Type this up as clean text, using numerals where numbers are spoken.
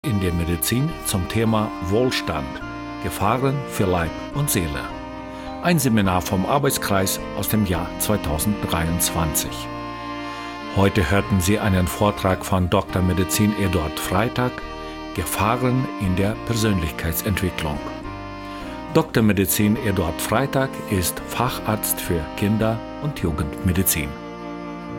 in der Medizin zum Thema Wohlstand, Gefahren für Leib und Seele. Ein Seminar vom Arbeitskreis aus dem Jahr 2023. Heute hörten Sie einen Vortrag von Dr. Medizin Eduard Freitag, Gefahren in der Persönlichkeitsentwicklung. Dr. Medizin Eduard Freitag ist Facharzt für Kinder- und Jugendmedizin.